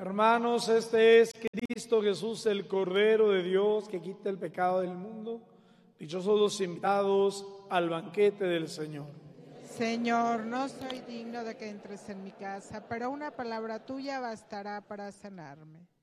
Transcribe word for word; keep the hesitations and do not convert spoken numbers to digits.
Hermanos, este es Cristo Jesús, el Cordero de Dios, que quita el pecado del mundo. Dichosos los invitados al banquete del Señor. Señor, no soy digno de que entres en mi casa, pero una palabra tuya bastará para sanarme.